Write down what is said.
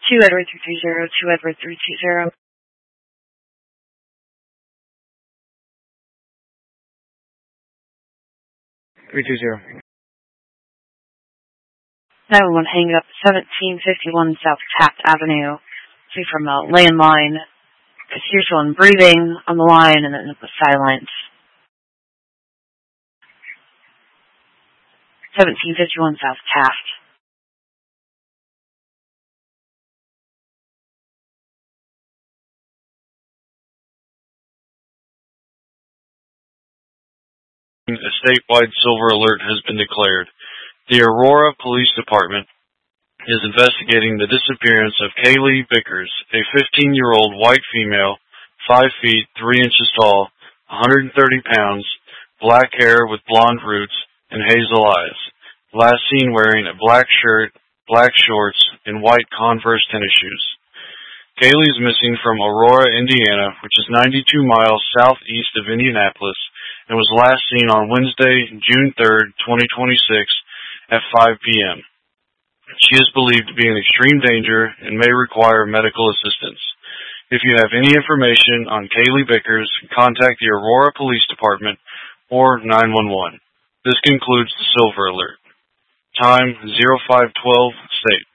2 Edward 330, 2 Edward 320. Now we want to hang up 1751 South Taft Avenue. See from a landline. I hear someone breathing on the line and then it was silent. 1751 South Taft. A statewide silver alert has been declared. The Aurora Police Department is investigating the disappearance of Kaylee Bickers, a 15-year-old white female, 5 feet 3 inches tall, 130 pounds, black hair with blonde roots, and hazel eyes. Last seen wearing a black shirt, black shorts, and white Converse tennis shoes. Kaylee is missing from Aurora, Indiana, which is 92 miles southeast of Indianapolis, and was last seen on Wednesday, June 3rd, 2026, at 5 p.m. She is believed to be in extreme danger and may require medical assistance. If you have any information on Kaylee Bickers, contact the Aurora Police Department or 911. This concludes the Silver Alert. Time 0512, State.